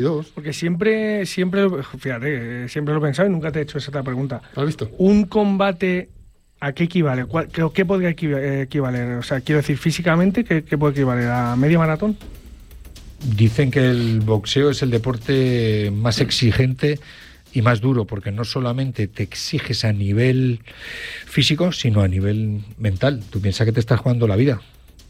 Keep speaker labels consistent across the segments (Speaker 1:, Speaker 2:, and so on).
Speaker 1: Porque siempre fíjate, siempre lo he pensado y nunca te he hecho esa otra pregunta.
Speaker 2: ¿Has visto?
Speaker 1: ¿Un combate a qué equivale? ¿Qué podría equivaler? O sea, quiero decir, físicamente, ¿qué puede equivaler? ¿A media maratón?
Speaker 3: Dicen que el boxeo es el deporte más exigente y más duro, porque no solamente te exiges a nivel físico, sino a nivel mental. Tú piensas que te estás jugando la vida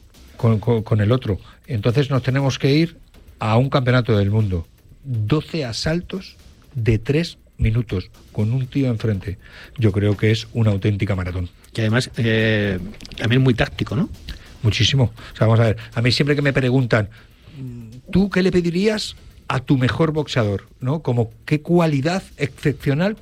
Speaker 3: con el otro. Entonces nos tenemos que ir a un campeonato del mundo. 12 asaltos de 3 minutos con un tío enfrente. Yo creo que es una auténtica maratón.
Speaker 4: Que además también muy táctico, ¿no?
Speaker 3: Muchísimo. O sea, vamos a ver, a mí siempre que me preguntan, ¿tú qué le pedirías a tu mejor boxeador? ¿No? Como qué cualidad excepcional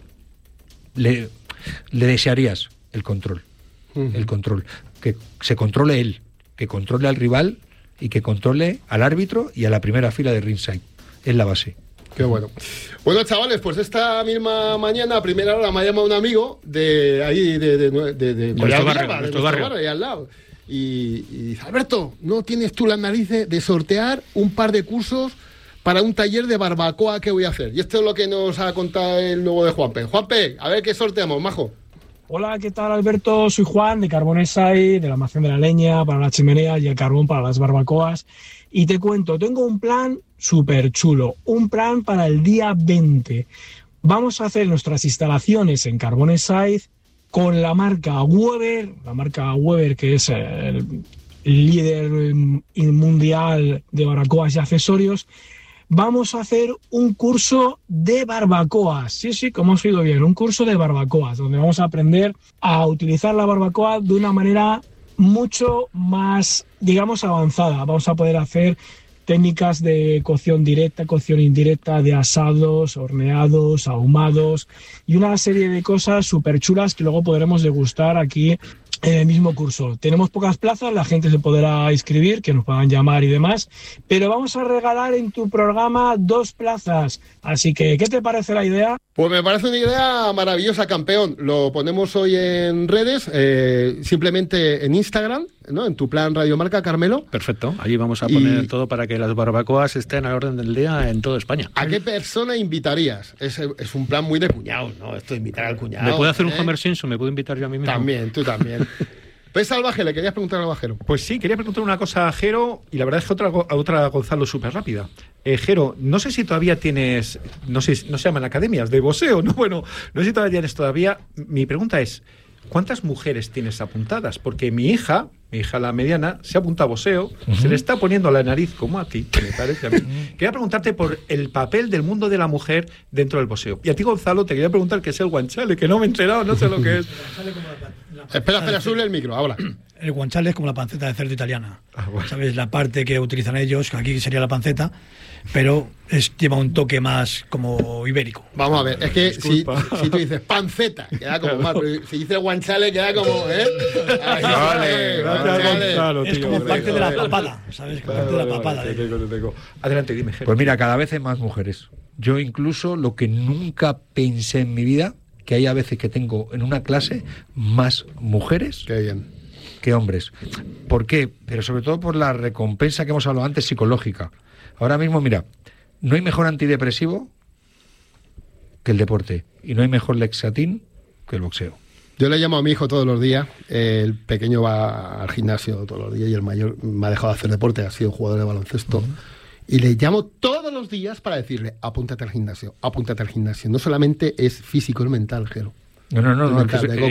Speaker 3: le desearías. El control. El control. Que se controle él, que controle al rival y que controle al árbitro y a la primera fila de ringside. Es la base.
Speaker 2: Qué bueno. Bueno, chavales, pues esta misma mañana, a primera hora, me ha llamado un amigo de ahí, de nuestro barrio, ahí al lado. Y dice, Alberto, ¿no tienes tú las narices de sortear un par de cursos para un taller de barbacoa que voy a hacer? Y esto es lo que nos ha contado el nuevo de Juanpe. Juanpe, a ver qué sorteamos, majo.
Speaker 5: Hola, ¿qué tal, Alberto? Soy Juan, de Carbonesai, de la almacén de la leña para la chimenea y el carbón para las barbacoas. Y te cuento, tengo un plan súper chulo, un plan para el día 20. Vamos a hacer nuestras instalaciones en Carbonesai con la marca Weber, que es el líder mundial de barbacoas y accesorios. Vamos a hacer un curso de barbacoas. Sí, como has oído bien, un curso de barbacoas, donde vamos a aprender a utilizar la barbacoa de una manera mucho más, digamos, avanzada. Vamos a poder hacer técnicas de cocción directa, cocción indirecta, de asados, horneados, ahumados y una serie de cosas súper chulas que luego podremos degustar aquí en el mismo curso. Tenemos pocas plazas, la gente se podrá inscribir, que nos puedan llamar y demás, pero vamos a regalar en tu programa 2 plazas. Así que, ¿qué te parece la idea?
Speaker 2: Pues me parece una idea maravillosa, campeón. Lo ponemos hoy en redes, simplemente en Instagram, ¿no? En tu plan Radio Marca, Carmelo.
Speaker 4: Perfecto, allí vamos a poner todo para que las barbacoas estén al orden del día en toda España.
Speaker 2: ¿A qué persona invitarías? Es un plan muy de cuñado, ¿no? Esto de invitar al cuñado.
Speaker 4: ¿Me puedo hacer un Homer Simpson? ¿Me puedo invitar yo a mí mismo?
Speaker 2: También, tú también. Pues Salvaje, le querías preguntar al Bajero.
Speaker 6: Pues sí, quería preguntar una cosa a Jero, y la verdad es que otra Gonzalo, súper rápida. Jero, no sé si todavía tienes, no se llaman academias de boxeo, ¿no? Bueno, no sé si todavía tienes mi pregunta es, ¿cuántas mujeres tienes apuntadas? Porque mi hija la mediana, se apunta a boxeo, se le está poniendo la nariz como a ti, que me parece a mí. Quería preguntarte por el papel del mundo de la mujer dentro del boxeo. Y a ti, Gonzalo, te quería preguntar qué es el guanchale, que no me he enterado, no sé lo que es.
Speaker 2: Espera, sube el micro, ahora.
Speaker 7: El guanciale es como la panceta de cerdo italiana.
Speaker 6: Bueno.
Speaker 7: ¿Sabes? La parte que utilizan ellos, que aquí sería la panceta, pero lleva un toque más como ibérico.
Speaker 2: Vamos a ver, es que si tú dices panceta, queda como mal, pero si dices guanchale, queda como,
Speaker 6: Vale, Gonzalo,
Speaker 7: es como parte de la papada, ¿sabes? Parte de la papada.
Speaker 6: Adelante, dime, Jero.
Speaker 3: Pues mira, cada vez hay más mujeres. Yo incluso lo que nunca pensé en mi vida, que hay a veces que tengo en una clase más mujeres que hombres. ¿Por qué? Pero sobre todo por la recompensa que hemos hablado antes, psicológica. Ahora mismo, mira, no hay mejor antidepresivo que el deporte y no hay mejor lexatín que el boxeo.
Speaker 2: Yo le llamo a mi hijo todos los días, el pequeño va al gimnasio todos los días y el mayor me ha dejado de hacer deporte, ha sido jugador de baloncesto. Y le llamo todos los días para decirle, apúntate al gimnasio. No solamente es físico, es mental, Jero.
Speaker 3: No.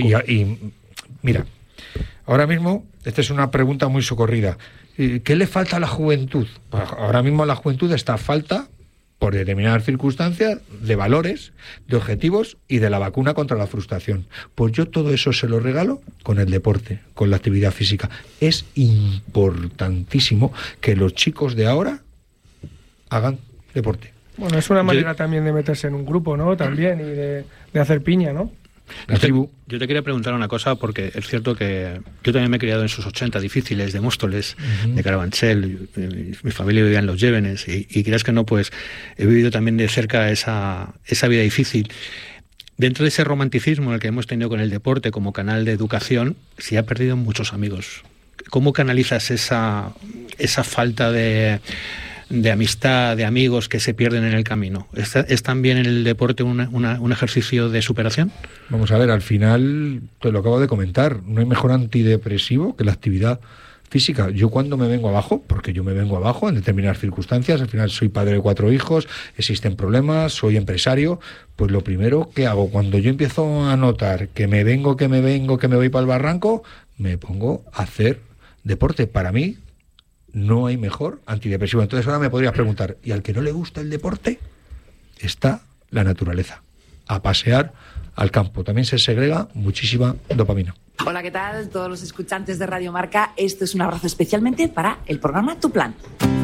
Speaker 3: Mira, ahora mismo, esta es una pregunta muy socorrida. ¿Qué le falta a la juventud? Ahora mismo la juventud está a falta, por determinadas circunstancias, de valores, de objetivos y de la vacuna contra la frustración. Pues yo todo eso se lo regalo con el deporte, con la actividad física. Es importantísimo que los chicos de ahora hagan deporte.
Speaker 1: Bueno, es una manera también de meterse en un grupo, ¿no? También, y de hacer piña, ¿no?
Speaker 4: Yo te quería preguntar una cosa, porque es cierto que yo también me he criado en sus 80 difíciles de Móstoles, de Carabanchel, mi familia vivía en Los Llévenes, y creas que no, pues he vivido también de cerca esa vida difícil. Dentro de ese romanticismo en el que hemos tenido con el deporte como canal de educación, se ha perdido muchos amigos. ¿Cómo canalizas esa falta de de amistad, de amigos que se pierden en el camino. ¿Es también el deporte un ejercicio de superación?
Speaker 3: Vamos a ver, al final, te lo acabo de comentar, no hay mejor antidepresivo que la actividad física. Yo cuando me vengo abajo, porque yo me vengo abajo en determinadas circunstancias, al final soy padre de 4 hijos, existen problemas, soy empresario, pues lo primero que hago cuando yo empiezo a notar que me voy para el barranco, me pongo a hacer deporte. Para mí no hay mejor antidepresivo. Entonces ahora me podrías preguntar, ¿y al que no le gusta el deporte? Está la naturaleza. A pasear al campo. También se segrega muchísima dopamina.
Speaker 8: Hola, ¿qué tal? Todos los escuchantes de Radio Marca. Esto es un abrazo especialmente para el programa Tu Plan.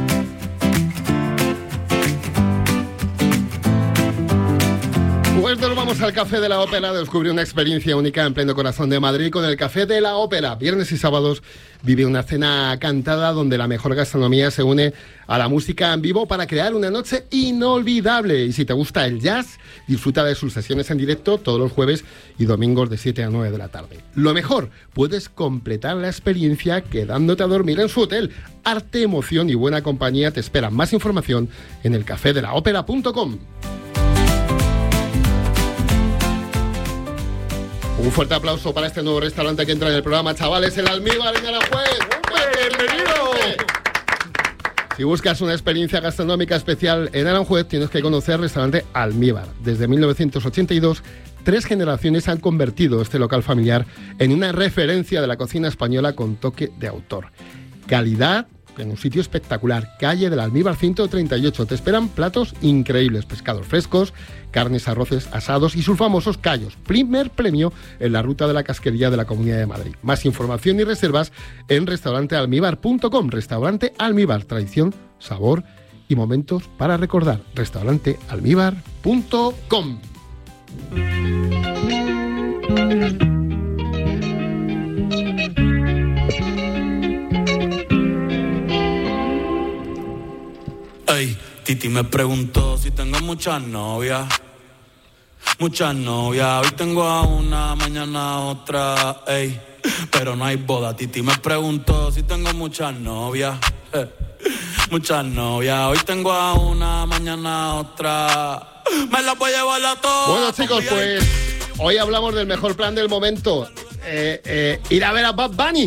Speaker 2: Pues nos vamos al Café de la Ópera a descubrir una experiencia única en pleno corazón de Madrid con el Café de la Ópera. Viernes y sábados vive una cena cantada donde la mejor gastronomía se une a la música en vivo para crear una noche inolvidable. Y si te gusta el jazz, disfruta de sus sesiones en directo todos los jueves y domingos de 7 a 9 de la tarde. Lo mejor, puedes completar la experiencia quedándote a dormir en su hotel. Arte, emoción y buena compañía te esperan. Más información en elcafedelaopera.com. Un fuerte aplauso para este nuevo restaurante que entra en el programa, chavales, el Almíbar en Aranjuez. ¡Bienvenido! Si buscas una experiencia gastronómica especial en Aranjuez, tienes que conocer el restaurante Almíbar. Desde 1982, 3 generaciones han convertido este local familiar en una referencia de la cocina española con toque de autor. Calidad en un sitio espectacular, calle del Almíbar 138. Te esperan platos increíbles, pescados frescos, carnes, arroces, asados y sus famosos callos. Primer premio en la ruta de la casquería de la Comunidad de Madrid. Más información y reservas en restaurantealmíbar.com. Restaurante Almíbar, tradición, sabor y momentos para recordar. Restaurantealmíbar.com.
Speaker 9: Ey, Titi me preguntó si tengo muchas novias. Muchas novias, hoy tengo a una, mañana a otra, ey. Pero no hay boda, Titi me preguntó si tengo muchas novias. Muchas novias, hoy tengo a una, mañana a otra. Me la voy a llevar a todas.
Speaker 2: Bueno, chicos, pues hoy hablamos del mejor plan del momento. Ir a ver a Bad Bunny.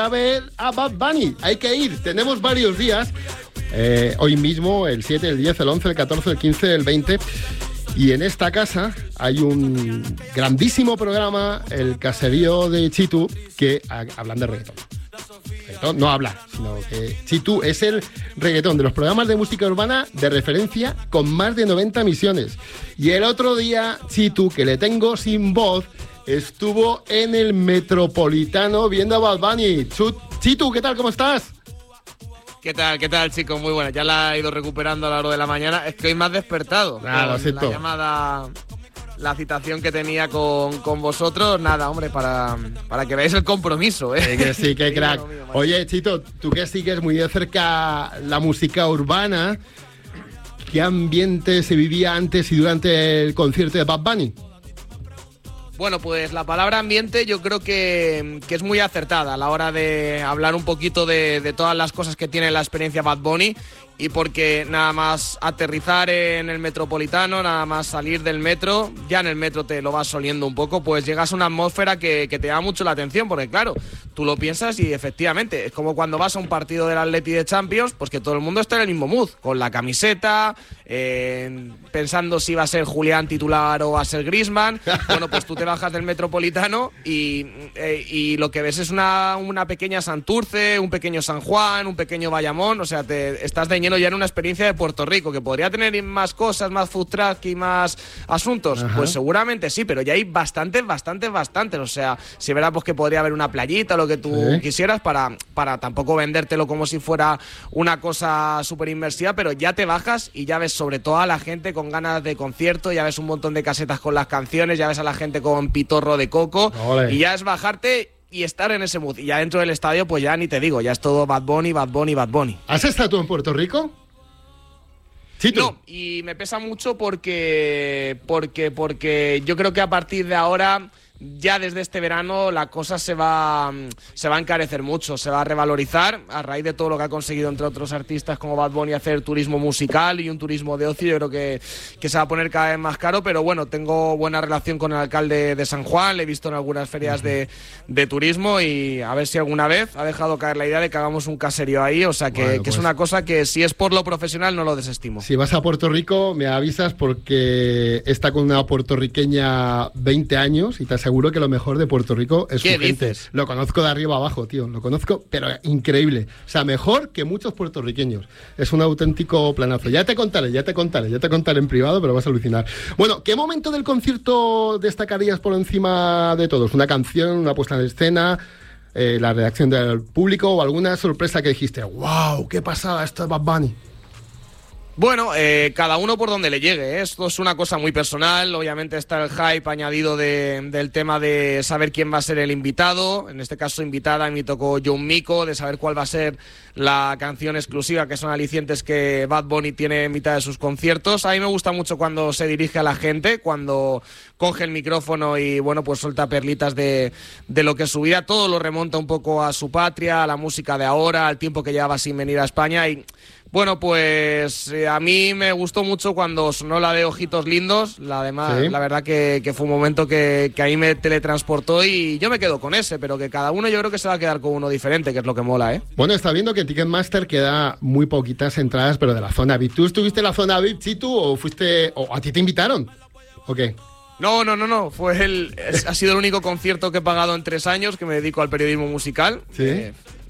Speaker 2: Hay que ir, tenemos varios días. Hoy mismo, el 7, el 10, el 11, el 14, el 15, el 20. Y en esta casa hay un grandísimo programa, El Caserío de Chitu, que hablan de reggaetón. No habla, sino que Chitu es el reggaetón de los programas de música urbana de referencia con más de 90 emisiones. Y el otro día, Chitu, que le tengo sin voz, estuvo en el Metropolitano viendo a Bad Bunny. Chitu, ¿qué tal? ¿Cómo estás?
Speaker 10: ¿Qué tal, chicos? Muy buenas. Ya la he ido recuperando a lo largo de la mañana. Es que hoy me has despertado.
Speaker 2: Lo siento.
Speaker 10: La llamada, la citación que tenía con vosotros. Nada, hombre, para que veáis el compromiso, ¿eh?
Speaker 2: Que sí, qué crack. Oye, Chito, tú que sigues muy de cerca la música urbana, ¿qué ambiente se vivía antes y durante el concierto de Bad Bunny?
Speaker 10: Bueno, pues la palabra ambiente yo creo que es muy acertada a la hora de hablar un poquito de todas las cosas que tiene la experiencia Bad Bunny, y porque nada más aterrizar en el Metropolitano, nada más salir del metro, ya en el metro te lo vas oliendo un poco, pues llegas a una atmósfera que te llama mucho la atención, porque claro, tú lo piensas y efectivamente es como cuando vas a un partido del Atleti de Champions, pues que todo el mundo está en el mismo mood, con la camiseta, pensando si va a ser Julián titular o va a ser Griezmann. Bueno, pues tú te bajas del Metropolitano y lo que ves es una pequeña Santurce, un pequeño San Juan, un pequeño Bayamón, o sea, te estás de lleno ya en una experiencia de Puerto Rico, que podría tener más cosas, más food truck y más asuntos. Ajá. Pues seguramente sí, pero ya hay bastantes, o sea, si verás pues que podría haber una playita o lo que tú quisieras para tampoco vendértelo como si fuera una cosa súper inmersiva, pero ya te bajas y ya ves sobre todo a la gente con ganas de concierto, ya ves un montón de casetas con las canciones, ya ves a la gente con pitorro de coco. Olé. Y ya es bajarte y estar en ese mood. Y ya dentro del estadio, pues ya ni te digo, ya es todo Bad Bunny.
Speaker 2: ¿Has estado tú en Puerto Rico?
Speaker 10: Sí, no, y me pesa mucho porque yo creo que a partir de ahora ya desde este verano la cosa se va a encarecer mucho, se va a revalorizar a raíz de todo lo que ha conseguido, entre otros artistas como Bad Bunny, hacer turismo musical y un turismo de ocio. Yo creo que se va a poner cada vez más caro, pero bueno, tengo buena relación con el alcalde de San Juan, le he visto en algunas ferias de turismo y a ver si alguna vez ha dejado caer la idea de que hagamos un caserío ahí, o sea que es una cosa que si es por lo profesional no lo desestimo.
Speaker 2: Si vas a Puerto Rico me avisas porque está con una puertorriqueña 20 años y te aseguro que lo mejor de Puerto Rico es su gente.
Speaker 10: Dices?
Speaker 2: Lo conozco de arriba abajo, tío, lo conozco, pero increíble. O sea, mejor que muchos puertorriqueños. Es un auténtico planazo. Ya te contaré en privado, pero vas a alucinar. Bueno, ¿qué momento del concierto destacarías por encima de todos? ¿Una canción, una puesta en escena, la reacción del público o alguna sorpresa que dijiste, wow, qué pasada esto de Bad Bunny?
Speaker 10: Bueno, cada uno por donde le llegue, ¿eh? Esto es una cosa muy personal, obviamente está el hype añadido del tema de saber quién va a ser el invitado, en este caso invitada, me tocó John Mico, de saber cuál va a ser la canción exclusiva, que son alicientes que Bad Bunny tiene en mitad de sus conciertos. A mí me gusta mucho cuando se dirige a la gente, cuando coge el micrófono y bueno, pues suelta perlitas de lo que es su vida, todo lo remonta un poco a su patria, a la música de ahora, al tiempo que llevaba sin venir a España y... Bueno, pues a mí me gustó mucho cuando sonó la de Ojitos Lindos, la verdad que fue un momento que a mí me teletransportó y yo me quedo con ese, pero que cada uno yo creo que se va a quedar con uno diferente, que es lo que mola, ¿eh?
Speaker 2: Bueno, está viendo que en Ticketmaster queda muy poquitas entradas, pero de la zona VIP. ¿Tú estuviste en la zona VIP, Chitu, o a ti te invitaron? ¿O qué?
Speaker 10: No, ha sido el único concierto que he pagado en 3 años, que me dedico al periodismo musical.
Speaker 2: ¿Sí?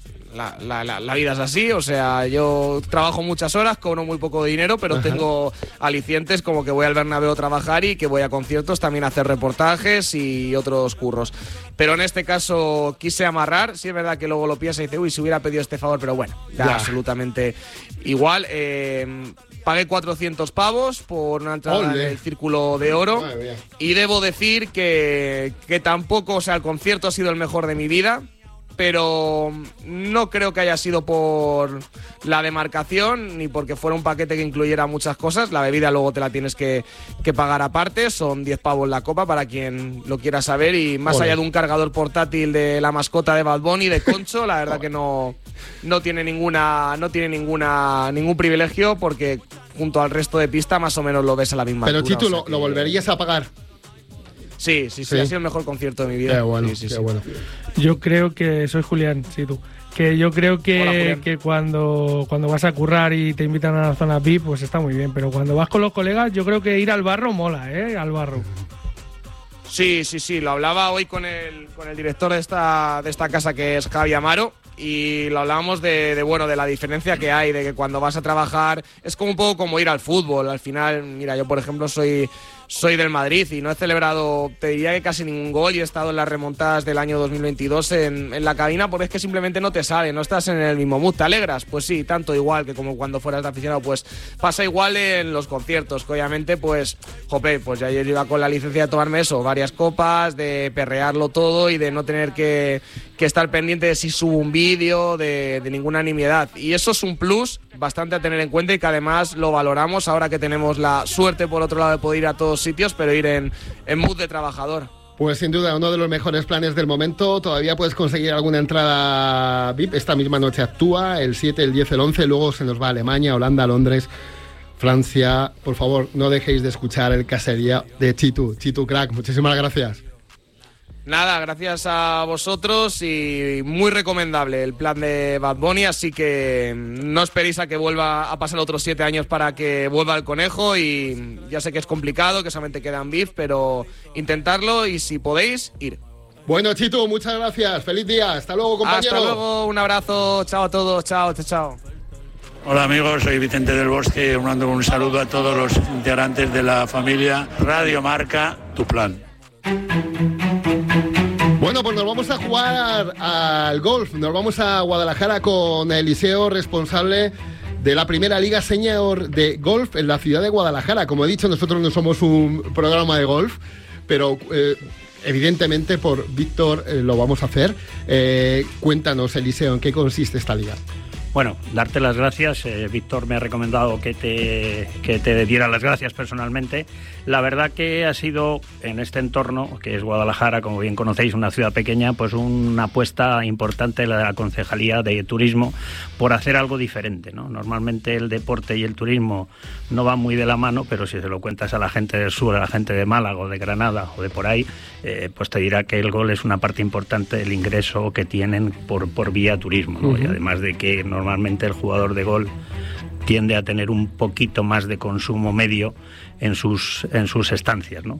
Speaker 10: La vida es así, o sea, yo trabajo muchas horas, cobro muy poco de dinero, pero tengo alicientes como que voy al Bernabéu a trabajar y que voy a conciertos también a hacer reportajes y otros curros. Pero en este caso quise amarrar, sí es verdad que luego lo piensa y dice, uy, si hubiera pedido este favor, pero bueno, da absolutamente igual. Pagué 400 pavos por una entrada en el Círculo de Oro y debo decir que tampoco, o sea, el concierto ha sido el mejor de mi vida, pero no creo que haya sido por la demarcación ni porque fuera un paquete que incluyera muchas cosas. La bebida luego te la tienes que pagar aparte, son 10 pavos la copa para quien lo quiera saber y más allá de un cargador portátil de la mascota de Bad Bunny, de Concho, la verdad que no tiene ningún privilegio porque junto al resto de pista más o menos lo ves a la misma altura.
Speaker 2: Pero Chitu, ¿lo volverías a pagar?
Speaker 10: Sí, ha sido el mejor concierto de mi vida.
Speaker 2: Qué bueno,
Speaker 10: sí.
Speaker 2: Bueno.
Speaker 1: Yo creo que soy Julián, sí, tú. Que yo creo que cuando vas a currar y te invitan a la zona VIP, pues está muy bien. Pero cuando vas con los colegas, yo creo que ir al barro mola, al barro.
Speaker 10: Sí. Lo hablaba hoy con el director de esta casa, que es Javi Amaro, y lo hablábamos de la diferencia que hay, de que cuando vas a trabajar es como un poco como ir al fútbol. Al final, mira, yo por ejemplo soy del Madrid y no he celebrado, te diría que casi ningún gol, y he estado en las remontadas del año 2022 en la cabina porque es que simplemente no te sale, no estás en el mismo mood. ¿Te alegras? Pues sí, tanto igual que como cuando fueras de aficionado. Pues pasa igual en los conciertos, que obviamente pues ya yo iba con la licencia de tomarme varias copas, de perrearlo todo y de no tener que estar pendiente de si subo un vídeo, de ninguna nimiedad, y eso es un plus bastante a tener en cuenta y que además lo valoramos ahora que tenemos la suerte por otro lado de poder ir a todos sitios, pero ir en mood de trabajador.
Speaker 2: Pues sin duda uno de los mejores planes del momento. Todavía puedes conseguir alguna entrada VIP. Esta misma noche actúa, el 7, el 10, el 11, luego se nos va a Alemania, Holanda, Londres, Francia. Por favor, no dejéis de escuchar el caserío de Chitu crack, muchísimas gracias.
Speaker 10: Nada, gracias a vosotros y muy recomendable el plan de Bad Bunny, así que no esperéis a que vuelva a pasar otros 7 años para que vuelva el conejo, y ya sé que es complicado, que solamente quedan beef, pero intentarlo y si podéis, ir.
Speaker 2: Bueno, Chitu, muchas gracias, feliz día, hasta luego, compañero.
Speaker 10: Hasta luego, un abrazo, chao a todos, chao.
Speaker 11: Hola amigos, soy Vicente del Bosque, mando un saludo a todos los integrantes de la familia Radio Marca, tu plan.
Speaker 2: Bueno, pues nos vamos a jugar al golf, nos vamos a Guadalajara con Eliseo, responsable de la primera liga senior de golf en la ciudad de Guadalajara. Como he dicho, nosotros no somos un programa de golf, pero evidentemente por Víctor lo vamos a hacer. Cuéntanos, Eliseo, ¿en qué consiste esta liga?
Speaker 12: Bueno, darte las gracias. Víctor me ha recomendado que te diera las gracias personalmente. La verdad que ha sido en este entorno, que es Guadalajara, como bien conocéis, una ciudad pequeña, pues una apuesta importante de la Concejalía de Turismo por hacer algo diferente, ¿no? Normalmente el deporte y el turismo no van muy de la mano, pero si se lo cuentas a la gente del sur, a la gente de Málaga o de Granada o de por ahí, pues te dirá que el golf es una parte importante del ingreso que tienen por vía turismo, ¿no? Y además de que normalmente el jugador de golf tiende a tener un poquito más de consumo medio en sus estancias, ¿no?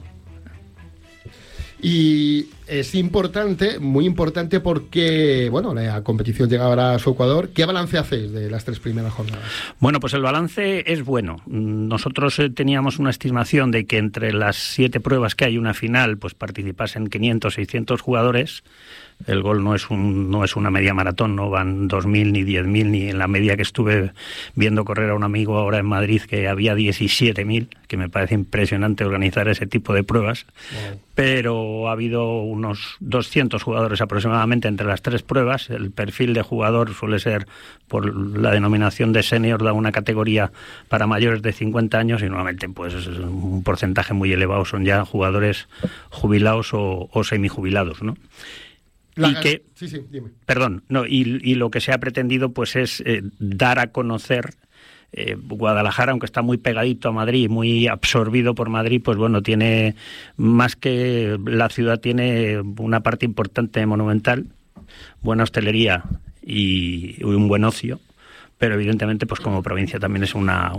Speaker 2: Y es importante, muy importante, porque bueno, la competición llega ahora a su Ecuador. ¿Qué balance hacéis de las 3 primeras jornadas?
Speaker 12: Bueno, pues el balance es bueno. Nosotros teníamos una estimación de que entre las 7 pruebas que hay una final, pues participasen 500, 600 jugadores. El golf no es una media maratón, no van 2.000 ni 10.000, ni en la media que estuve viendo correr a un amigo ahora en Madrid, que había 17.000, que me parece impresionante organizar ese tipo de pruebas. Wow. Pero ha habido unos 200 jugadores aproximadamente entre las 3 pruebas. El perfil de jugador suele ser, por la denominación de senior, da una categoría para mayores de 50 años, y normalmente pues un porcentaje muy elevado son ya jugadores jubilados o semijubilados, ¿no? Y lo que se ha pretendido pues es dar a conocer Guadalajara, aunque está muy pegadito a Madrid, muy absorbido por Madrid, pues bueno, tiene más que la ciudad, tiene una parte importante monumental, buena hostelería y un buen ocio. Pero evidentemente, pues como provincia también es una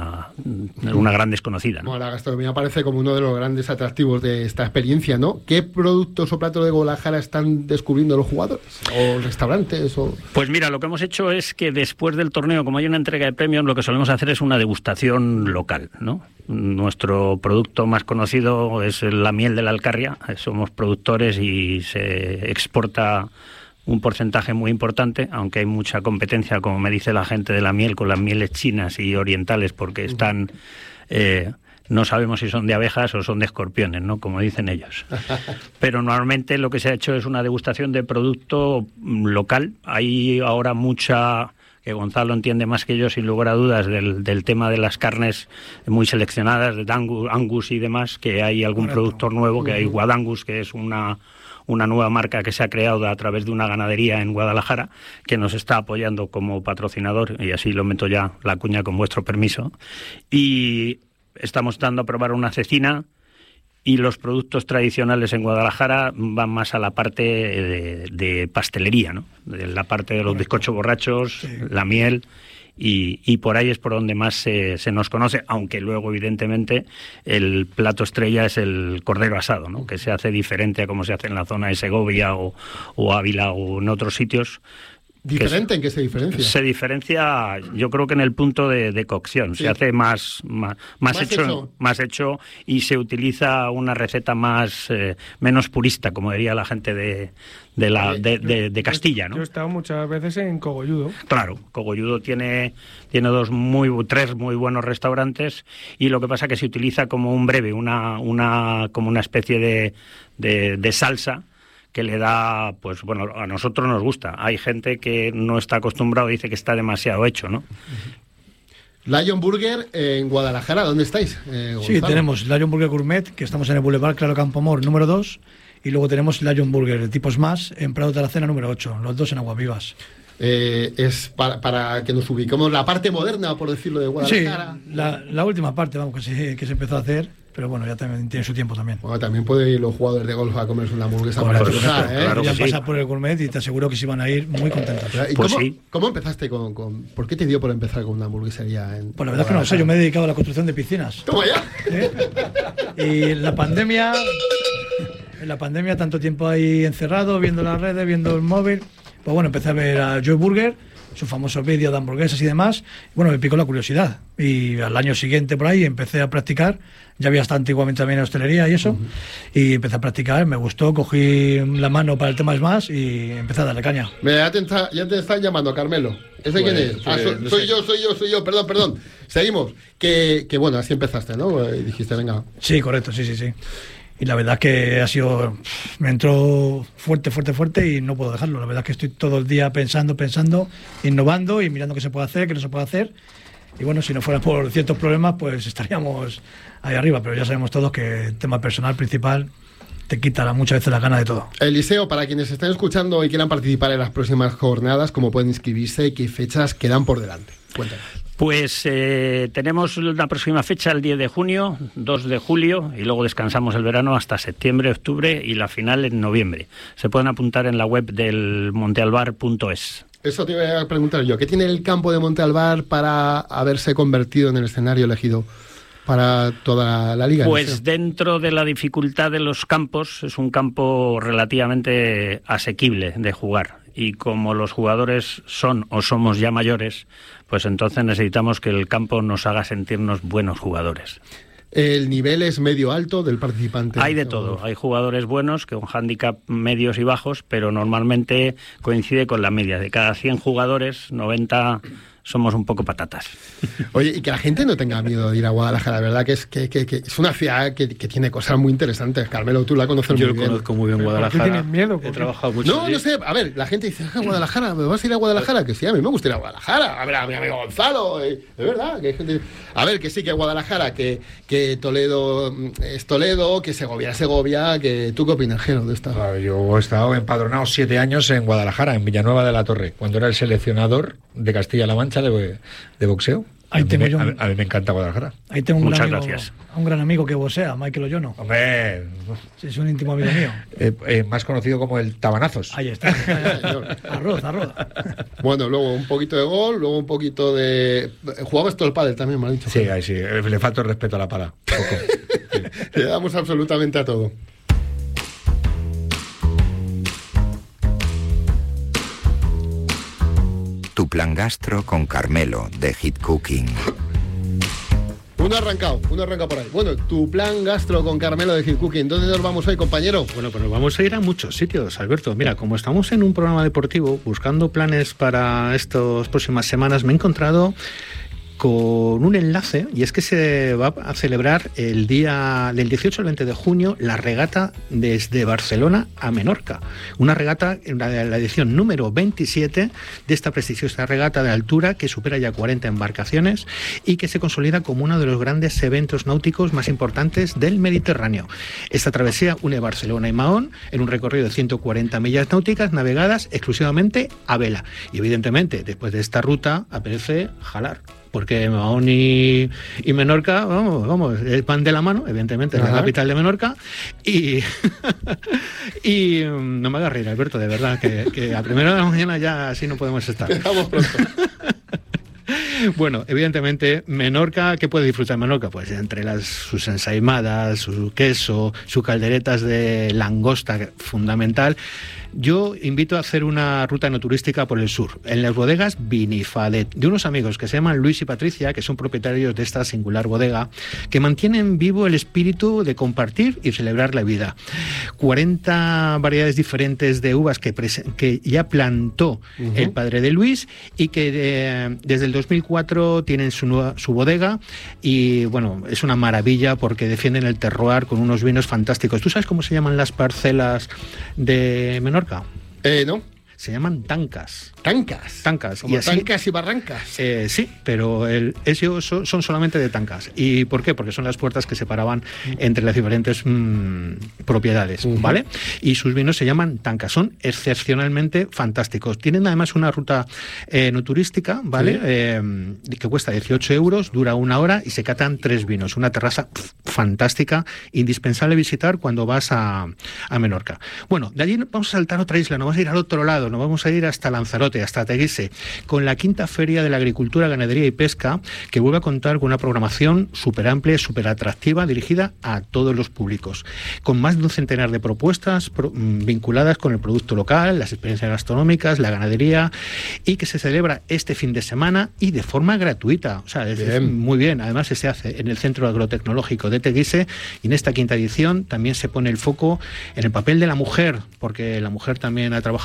Speaker 12: gran desconocida, ¿no?
Speaker 2: Bueno, la gastronomía parece como uno de los grandes atractivos de esta experiencia, ¿no? ¿Qué productos o platos de Guadalajara están descubriendo los jugadores? ¿O restaurantes?
Speaker 12: Pues mira, lo que hemos hecho es que después del torneo, como hay una entrega de premios, lo que solemos hacer es una degustación local, ¿no? Nuestro producto más conocido es la miel de la Alcarria. Somos productores y se exporta un porcentaje muy importante, aunque hay mucha competencia, como me dice la gente de la miel, con las mieles chinas y orientales, porque están no sabemos si son de abejas o son de escorpiones, ¿no? Como dicen ellos. Pero normalmente lo que se ha hecho es una degustación de producto local. Hay ahora mucha, que Gonzalo entiende más que yo, sin lugar a dudas, del tema de las carnes muy seleccionadas, de Angus y demás, que hay algún productor nuevo, que hay Guadangus, que es una nueva marca que se ha creado a través de una ganadería en Guadalajara, que nos está apoyando como patrocinador, y así lo meto ya la cuña con vuestro permiso. Y estamos dando a probar una cecina, y los productos tradicionales en Guadalajara van más a la parte de pastelería, ¿no? De la parte de los bizcochos borrachos, sí, la miel. Y por ahí es por donde más se nos conoce, aunque luego evidentemente el plato estrella es el cordero asado, ¿no? Que se hace diferente a como se hace en la zona de Segovia o Ávila o en otros sitios.
Speaker 2: ¿Diferente? ¿En qué se diferencia?
Speaker 12: Se diferencia, yo creo que en el punto de cocción. Sí. Se hace más hecho, y se utiliza una receta menos purista, como diría la gente de Castilla, ¿no?
Speaker 1: Yo he estado muchas veces en Cogolludo.
Speaker 12: Claro, Cogolludo tiene 3 muy buenos restaurantes, y lo que pasa es que se utiliza como un breve, como una especie de salsa, que le da, pues bueno, a nosotros nos gusta. Hay gente que no está acostumbrado y dice que está demasiado hecho, ¿no?
Speaker 2: Lion Burger en Guadalajara, ¿dónde estáis?
Speaker 7: Sí, tenemos Lion Burger Gourmet, que estamos en el Boulevard Claro Campoamor número 2, y luego tenemos Lion Burger de tipo Smash en Prado de la Cena número 8, los dos en Aguavivas.
Speaker 2: Es para que nos ubiquemos la parte moderna, por decirlo, de Guadalajara.
Speaker 7: Sí, la última parte, vamos, que se empezó a hacer, pero bueno, ya también tiene su tiempo también.
Speaker 2: Bueno, también pueden ir los jugadores de golf a comerse una hamburguesa para
Speaker 7: disfrutar, ¿eh? Claro, ya pasas por el gourmet y te aseguro que se van a ir muy contentos.
Speaker 2: ¿Y cómo empezaste por qué te dio por empezar con una hamburguesería?
Speaker 7: Pues la verdad es que no sé, yo me he dedicado a la construcción de piscinas.
Speaker 2: ¿Toma ya?
Speaker 7: Y en la pandemia, tanto tiempo ahí encerrado, viendo las redes, viendo el móvil, pues bueno, empecé a ver a Joe Burger, su famoso vídeo de hamburguesas y demás. Bueno, me picó la curiosidad, y al año siguiente por ahí empecé a practicar. Ya había estado antiguamente también en hostelería y eso, y empecé a practicar, me gustó, cogí la mano para el tema Smash y empecé a darle caña.
Speaker 2: Ya te están llamando, Carmelo. ¿Ese quién es? Soy yo, perdón. Seguimos. Que bueno, así empezaste, ¿no? Y dijiste, venga.
Speaker 7: Sí, correcto, sí. Y la verdad es que me entró fuerte y no puedo dejarlo. La verdad es que estoy todo el día pensando, innovando y mirando qué se puede hacer, qué no se puede hacer. Y bueno, si no fuera por ciertos problemas, pues estaríamos ahí arriba. Pero ya sabemos todos que el tema personal principal te quita muchas veces la gana de todo.
Speaker 2: Eliseo, para quienes estén escuchando y quieran participar en las próximas jornadas, ¿cómo pueden inscribirse y qué fechas quedan por delante? Cuéntanos.
Speaker 12: Pues tenemos la próxima fecha el 10 de junio, 2 de julio y luego descansamos el verano hasta septiembre, octubre y la final en noviembre. Se pueden apuntar en la web del montealbar.es.
Speaker 2: Eso te iba a preguntar yo. ¿Qué tiene el campo de Montealbar para haberse convertido en el escenario elegido para toda la liga?
Speaker 12: Pues dentro de la dificultad de los campos, es un campo relativamente asequible de jugar. Y como los jugadores son o somos ya mayores, pues entonces necesitamos que el campo nos haga sentirnos buenos jugadores.
Speaker 2: ¿El nivel es medio-alto del participante?
Speaker 12: Hay de todo. Hay jugadores buenos con hándicap medios y bajos, pero normalmente coincide con la media. De cada 100 jugadores, 90 somos un poco patatas.
Speaker 2: Oye, y que la gente no tenga miedo de ir a Guadalajara, la verdad que es una ciudad que tiene cosas muy interesantes. Carmelo, tú la conoces muy bien.
Speaker 4: Yo conozco muy bien Guadalajara.
Speaker 1: ¿Por qué tienes miedo?
Speaker 4: He trabajado mucho.
Speaker 2: No sé, a ver, la gente dice, Guadalajara, ¿me vas a ir a Guadalajara? Que sí, a mí me gusta ir a Guadalajara, a ver a mi amigo Gonzalo, es verdad, que hay gente... A ver, que sí, que Guadalajara, que Toledo es Toledo, que Segovia es Segovia, que ¿tú qué opinas, Jero, de esta?
Speaker 3: Yo he estado empadronado 7 años en Guadalajara, en Villanueva de la Torre, cuando era el seleccionador de Castilla-La Mancha de boxeo. A mí me encanta Guadalajara.
Speaker 7: Ahí tengo un gran amigo que boxea, Michael Oyono.
Speaker 3: Hombre,
Speaker 7: es un íntimo amigo mío.
Speaker 3: Más conocido como el Tabanazos.
Speaker 7: Ahí está. Arroz.
Speaker 2: Bueno, luego un poquito de gol, luego un poquito de... Jugabas todo el pádel también, me ha dicho.
Speaker 3: Sí, ahí sí. Le falta el respeto a la pala.
Speaker 2: Le damos absolutamente a todo.
Speaker 13: Tu plan gastro con Carmelo de Hit Cooking.
Speaker 2: Uno arrancado por ahí. Bueno, tu plan gastro con Carmelo de Hit Cooking. ¿Dónde nos vamos hoy, compañero?
Speaker 4: Bueno, pues nos vamos a ir a muchos sitios, Alberto. Mira, como estamos en un programa deportivo, buscando planes para estas próximas semanas, me he encontrado con un enlace, y es que se va a celebrar el día del 18 al 20 de junio la regata desde Barcelona a Menorca. Una regata, la edición número 27 de esta prestigiosa regata de altura que supera ya 40 embarcaciones y que se consolida como uno de los grandes eventos náuticos más importantes del Mediterráneo. Esta travesía une Barcelona y Mahón en un recorrido de 140 millas náuticas navegadas exclusivamente a vela. Y evidentemente, después de esta ruta, apetece jalar. Porque Mahón y Menorca, vamos, van de la mano, evidentemente, es la capital de Menorca, y no me hagas reír, Alberto, de verdad, que a primera de la mañana ya así no podemos estar.
Speaker 2: Vamos pronto.
Speaker 4: Bueno, evidentemente, Menorca, ¿qué puede disfrutar Menorca? Pues entre sus ensaimadas, su queso, sus calderetas de langosta, fundamental. Yo invito a hacer una ruta enoturística por el sur, en las bodegas Vinifadet, de unos amigos que se llaman Luis y Patricia, que son propietarios de esta singular bodega, que mantienen vivo el espíritu de compartir y celebrar la vida. 40 variedades diferentes de uvas que ya plantó el padre de Luis y que desde el 2004 tienen su bodega y, bueno, es una maravilla porque defienden el terroir con unos vinos fantásticos. ¿Tú sabes cómo se llaman las parcelas de Menorca?
Speaker 2: No.
Speaker 4: Se llaman tancas.
Speaker 2: ¿Tancas? ¿Como tancas y barrancas?
Speaker 4: Sí, pero ellos son solamente de tancas. ¿Y por qué? Porque son las puertas que separaban entre las diferentes propiedades, ¿vale? Y sus vinos se llaman tancas. Son excepcionalmente fantásticos. Tienen además una ruta no turística, ¿vale? ¿Sí? Que cuesta 18 euros, dura 1 hora y se catan 3 vinos. Una terraza fantástica, indispensable visitar cuando vas a Menorca. Bueno, de allí vamos a saltar a otra isla, nos vamos a ir al otro lado, nos vamos a ir hasta Lanzarote, hasta Teguise, con la quinta Feria de la Agricultura, Ganadería y Pesca, que vuelve a contar con una programación súper amplia, súper atractiva, dirigida a todos los públicos, con más de un centenar de propuestas vinculadas con el producto local, las experiencias gastronómicas, la ganadería, y que se celebra este fin de semana y de forma gratuita. O sea, es muy bien. Además, se hace en el Centro Agrotecnológico de Teguise, y en esta quinta edición también se pone el foco en el papel de la mujer, porque la mujer también ha trabajado mucho el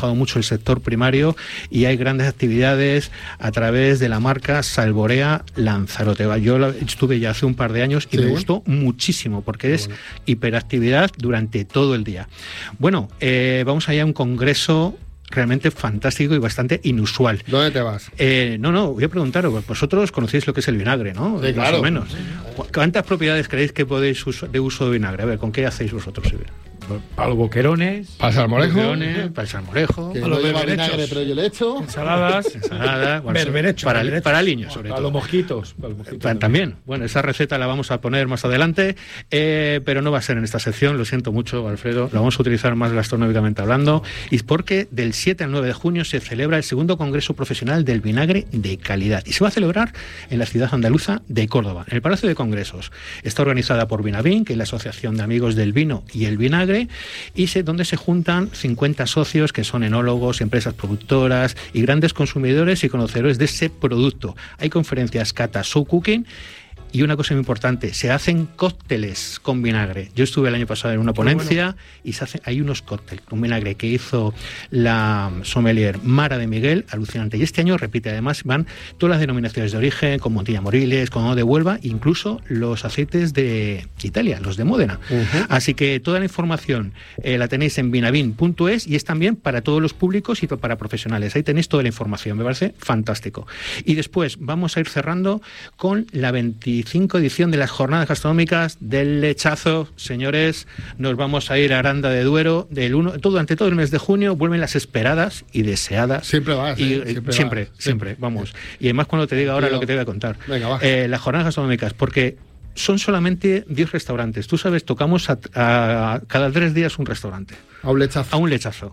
Speaker 4: sector primario y hay grandes actividades a través de la marca Salborea Lanzarote. Yo estuve ya hace un par de años y me gustó muchísimo porque es hiperactividad durante todo el día. Bueno, vamos allá a un congreso realmente fantástico y bastante inusual.
Speaker 2: ¿Dónde te vas?
Speaker 4: No, voy a preguntaros, vosotros conocéis lo que es el vinagre, ¿no?
Speaker 2: Sí, claro.
Speaker 4: Más o menos. ¿Cuántas propiedades creéis que podéis de uso de vinagre? A ver, ¿con qué hacéis vosotros?
Speaker 6: Para los boquerones,
Speaker 2: para el salmorejo,
Speaker 4: para el salmorejo,
Speaker 2: que no lleva vinagre, pero yo le echo
Speaker 1: ensaladas,
Speaker 4: berberechos, para niños, sobre todo.
Speaker 6: Para los mosquitos.
Speaker 4: También. Bueno, esa receta la vamos a poner más adelante, pero no va a ser en esta sección, lo siento mucho, Alfredo, la vamos a utilizar más gastronómicamente hablando, y es porque del 7 al 9 de junio se celebra el segundo Congreso Profesional del Vinagre de Calidad, y se va a celebrar en la ciudad andaluza de Córdoba, en el Palacio de Congresos. Está organizada por Vinavin, que es la Asociación de Amigos del Vino y el Vinagre, y donde se juntan 50 socios que son enólogos, empresas productoras y grandes consumidores y conocedores de ese producto. Hay conferencias, catas, show cooking. Y una cosa muy importante, se hacen cócteles con vinagre. Yo estuve el año pasado en una ponencia y hay unos cócteles con vinagre que hizo la sommelier Mara de Miguel, alucinante. Y este año repite, además van todas las denominaciones de origen, con Montilla Moriles, con de Huelva, incluso los aceites de Italia, los de Módena. Así que toda la información la tenéis en vinavin.es y es también para todos los públicos y para profesionales. Ahí tenéis toda la información, me parece fantástico. Y después vamos a ir cerrando con la 25 edición de las jornadas gastronómicas del Lechazo. Señores, nos vamos a ir a Aranda de Duero durante todo el mes de junio. Vuelven las esperadas y deseadas.
Speaker 2: Siempre vas.
Speaker 4: Siempre, vamos. Y además cuando te diga ahora lo que te voy a contar. Venga, va. Las jornadas gastronómicas, porque son solamente 10 restaurantes. Tú sabes, tocamos a cada 3 días un restaurante.
Speaker 2: A un lechazo.
Speaker 4: A un lechazo.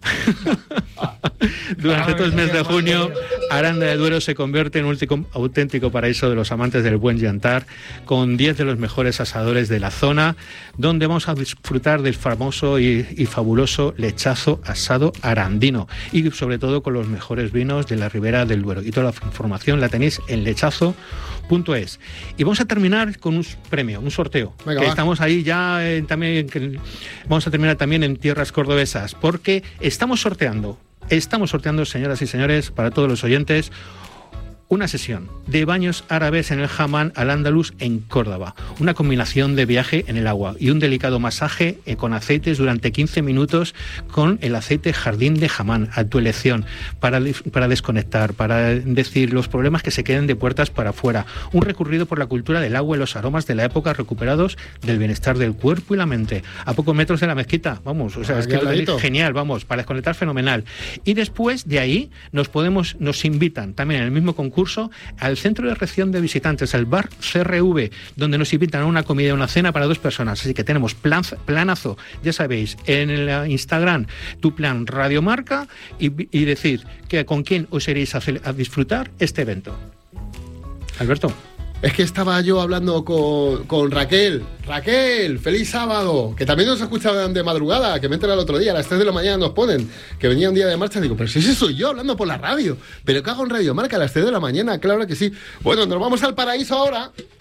Speaker 4: Durante todo el mes de junio, Aranda de Duero se convierte en un auténtico paraíso de los amantes del buen jantar, con 10 de los mejores asadores de la zona, donde vamos a disfrutar del famoso y fabuloso lechazo asado arandino, y sobre todo con los mejores vinos de la Ribera del Duero. Y toda la información la tenéis en lechazo.es. Y vamos a terminar con un premio, un sorteo. Venga, estamos ahí ya también. Vamos a terminar también en tierras cordobesas, porque estamos sorteando, señoras y señores, para todos los oyentes, una sesión de baños árabes en el Hammam Al-Andalus en Córdoba. Una combinación de viaje en el agua y un delicado masaje con aceites durante 15 minutos con el aceite Jardín de Hammam a tu elección, para desconectar, para decir los problemas que se queden de puertas para afuera. Un recorrido por la cultura del agua y los aromas de la época recuperados del bienestar del cuerpo y la mente. A pocos metros de la mezquita, vamos, o sea, es que es genial, vamos, para desconectar fenomenal. Y después de ahí nos invitan también en el mismo concurso al centro de recepción de visitantes, el bar CRV, donde nos invitan a una comida y una cena para 2 personas. Así que tenemos planazo, ya sabéis, en el Instagram, tu plan Radio Marca, y decir que con quién os iréis a disfrutar este evento. Alberto.
Speaker 2: Es que estaba yo hablando con Raquel. Raquel, feliz sábado. Que también nos escuchaban de madrugada, que me enteré el otro día, a las 3 de la mañana nos ponen, que venía un día de marcha. Digo, pero si ese soy yo hablando por la radio. ¿Pero qué hago en Radio Marca a las 3 de la mañana? Claro que sí. Bueno, nos vamos al paraíso ahora.